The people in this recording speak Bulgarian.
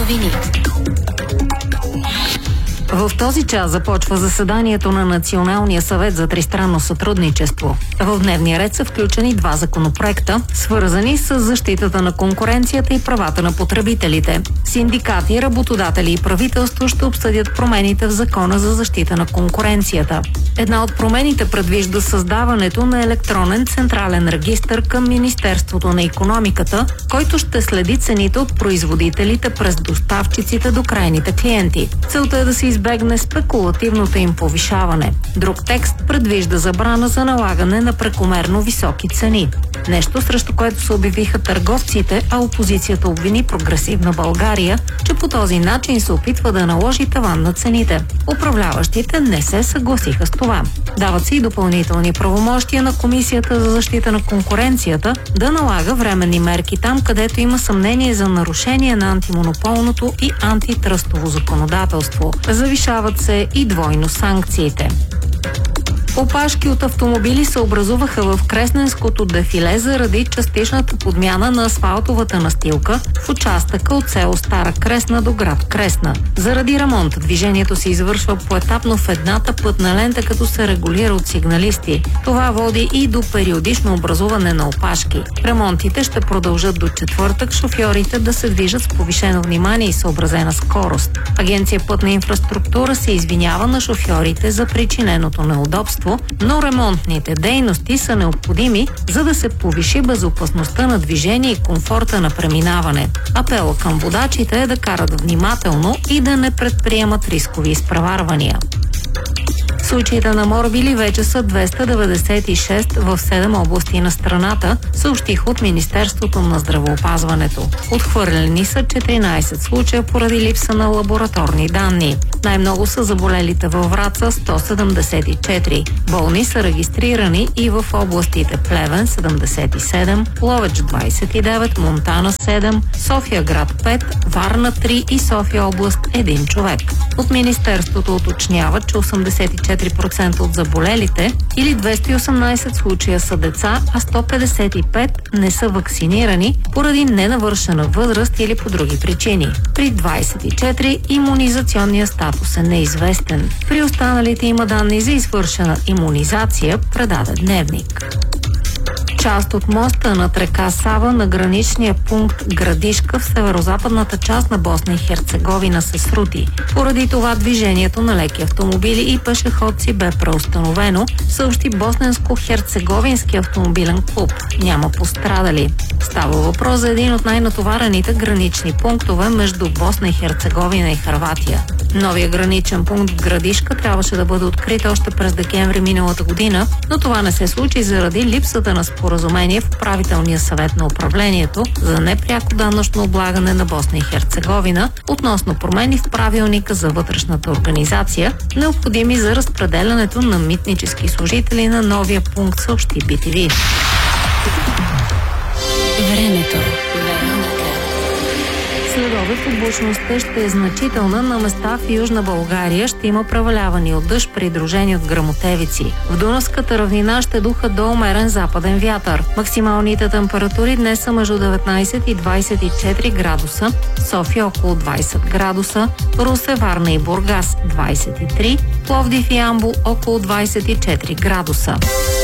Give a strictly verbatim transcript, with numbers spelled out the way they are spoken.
новини. В този час започва заседанието на Националния съвет за тристранно сътрудничество. В дневния ред са включени два законопроекта, свързани с защитата на конкуренцията и правата на потребителите. Синдикати, работодатели и правителство ще обсъдят промените в Закона за защита на конкуренцията. Една от промените предвижда създаването на електронен централен регистър към Министерството на икономиката, който ще следи цените от производителите през доставчиците до крайните клиенти. Целта е да се избегне спекулативното им повишаване. Друг текст предвижда забрана за налагане на прекомерно високи цени. Нещо, срещу което се обявиха търговците, а опозицията обвини Прогресивна България, че по този начин се опитва да наложи таван на цените. Управляващите не се съгласиха с това. Дават се и допълнителни правомощия на Комисията за защита на конкуренцията да налага временни мерки там, където има съмнение за нарушение на антимонополното и антитръстово законодателство. Завишават се и двойно санкциите. Опашки от автомобили се образуваха в Кресненското дефиле заради частичната подмяна на асфалтовата настилка в участъка от село Стара Кресна до град Кресна. Заради ремонт движението се извършва поетапно в едната пътна лента, като се регулира от сигналисти. Това води и до периодично образуване на опашки. Ремонтите ще продължат до четвъртък шофьорите да се движат с повишено внимание и съобразена скорост. Агенция Пътна инфраструктура се извинява на шофьорите за причиненото неудобство, но ремонтните дейности са необходими, за да се повиши безопасността на движение и комфорта на преминаване. Апела към водачите е да карат внимателно и да не предприемат рискови изпреварвания. Случаите на морбили вече са двеста деветдесет и шест в седем области на страната, съобщиха от Министерството на здравеопазването. Отхвърлени са четиринадесет случая поради липса на лабораторни данни. Най-много са заболелите във Враца – сто седемдесет и четири. Болни са регистрирани и в областите Плевен – седемдесет и седем, Ловеч – двадесет и девет, Монтана – седем, София град – пет, Варна – три и София област – един човек. От Министерството уточняват, че осемдесет и четири процента от заболелите или двеста и осемнадесет случая са деца, а сто петдесет и пет не са вакцинирани поради ненавършена възраст или по други причини. При двадесет и четири имунизационният статус е неизвестен. При останалите има данни за извършена имунизация, предаде Дневник. Част от моста над река Сава на граничния пункт Градишка в северозападната част на Босна и Херцеговина се срути. Поради това движението на леки автомобили и пешеходци бе преустановено, съобщи Босненско-Херцеговински автомобилен клуб. Няма пострадали. Става въпрос за един от най-натоварените гранични пунктове между Босна и Херцеговина и Хърватия. Новия граничен пункт в Градишка трябваше да бъде открит още през декември миналата година, но това не се случи заради липсата на споразумение в управителния съвет на управлението за непряко данъчно облагане на Босна и Херцеговина относно промени в правилника за вътрешната организация, необходими за разпределянето на митнически служители на новия пункт, съобщи Би Ти Ви. Времето. Следобед облачността ще е значителна, на места в Южна България ще има превалявания от дъжд, придружени от гръмотевици. В Дунавската равнина ще духа до умерен западен вятър. Максималните температури днес са между деветнадесет и двадесет и четири градуса, София около двадесет градуса, Русе, Варна и Бургас двадесет и три, Пловдив и Ямбол около двадесет и четири градуса.